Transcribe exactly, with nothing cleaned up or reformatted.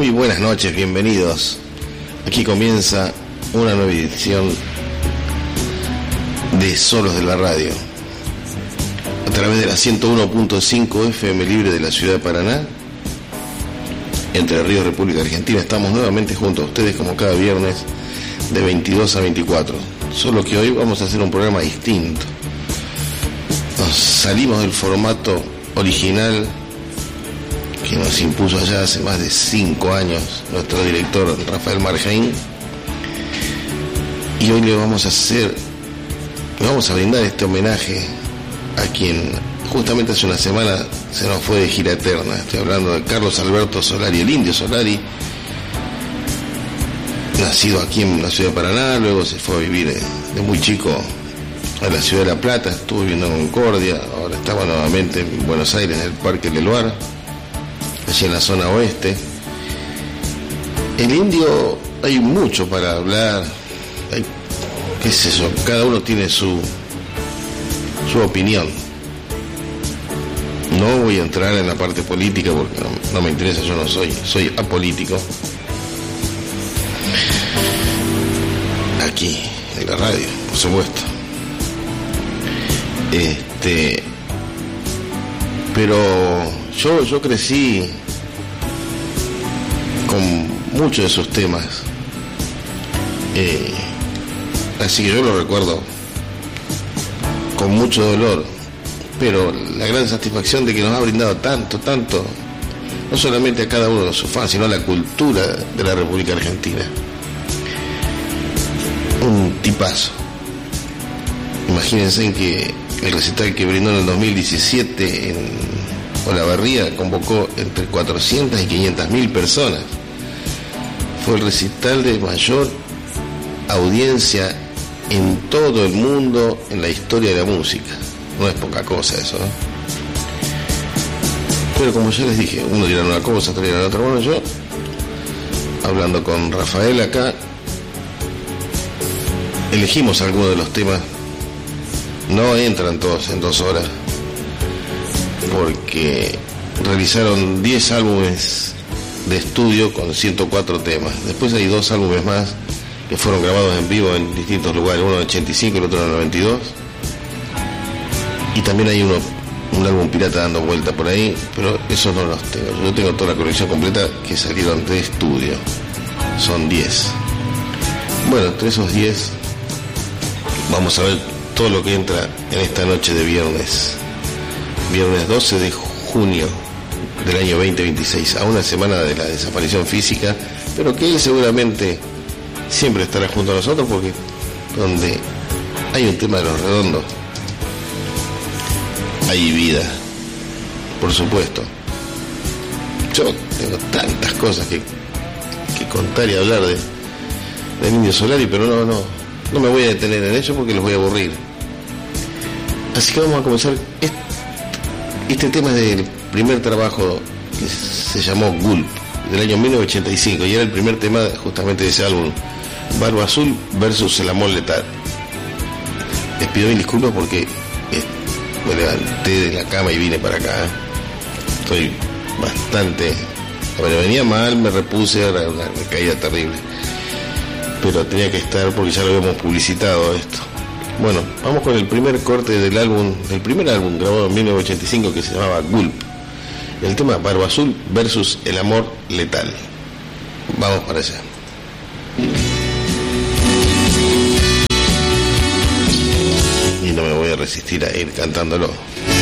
Muy buenas noches, bienvenidos. Aquí comienza una nueva edición de Solos de la Radio, a través de la ciento uno punto cinco F M libre de la ciudad de Paraná, Entre Ríos, República Argentina. Estamos nuevamente junto a ustedes como cada viernes de veintidós a veinticuatro, solo que hoy vamos a hacer un programa distinto. Nos salimos del formato original que nos impuso allá hace más de cinco años nuestro director Rafael Marjaín, y hoy le vamos a hacer, le vamos a brindar este homenaje a quien justamente hace una semana se nos fue de gira eterna. Estoy hablando de Carlos Alberto Solari, el Indio Solari, nacido aquí en la ciudad de Paraná, luego se fue a vivir de muy chico a la ciudad de La Plata, estuvo viviendo en Concordia, ahora estaba nuevamente en Buenos Aires, en el Parque del Luar, allí en la zona oeste. El Indio, hay mucho para hablar, hay, qué sé yo, cada uno tiene su su opinión. No voy a entrar en la parte política porque no, no me interesa, yo no soy, soy apolítico. Aquí, en la radio, por supuesto. Este, pero yo, yo crecí con muchos de sus temas, eh, así que yo lo recuerdo con mucho dolor, pero la gran satisfacción de que nos ha brindado tanto, tanto, no solamente a cada uno de sus fans, sino a la cultura de la República Argentina. Un tipazo. Imagínense en que el recital que brindó en el dos mil diecisiete en Olavarría convocó entre cuatrocientas y quinientas mil personas. Fue el recital de mayor audiencia en todo el mundo en la historia de la música. No es poca cosa eso, ¿no? Pero como ya les dije, uno dirá una cosa, otro dirá otra. Bueno, yo, hablando con Rafael acá, elegimos algunos de los temas. No entran todos en dos horas, porque realizaron diez álbumes de estudio con ciento cuatro temas. Después hay dos álbumes más que fueron grabados en vivo en distintos lugares, uno en ochenta y cinco y el otro en el noventa y dos. Y también hay uno, un álbum pirata dando vuelta por ahí, pero esos no los tengo. Yo tengo toda la colección completa que salieron de estudio. Son diez. Bueno, entre esos diez vamos a ver todo lo que entra en esta noche de viernes. Viernes doce de junio del año veinte veintiséis, a una semana de la desaparición física, pero que él seguramente siempre estará junto a nosotros, porque donde hay un tema de Los Redondos hay vida, por supuesto. Yo tengo tantas cosas que, que contar y hablar de del Indio Solari, pero no, no, no me voy a detener en ello porque los voy a aburrir. Así que vamos a comenzar. Este, este tema es del primer trabajo que se llamó Gulp, del año mil novecientos ochenta y cinco, y era el primer tema justamente de ese álbum, Barba Azul versus El Amor Letal. Les pido mil disculpas porque eh, me levanté de la cama y vine para acá. Estoy bastante... Bueno, venía mal, me repuse, era una caída terrible, pero tenía que estar porque ya lo habíamos publicitado esto. Bueno, vamos con el primer corte del álbum, del primer álbum grabado en mil novecientos ochenta y cinco, que se llamaba Gulp. El tema Barba Azul versus El Amor Letal. Vamos para allá. Y no me voy a resistir a ir cantándolo.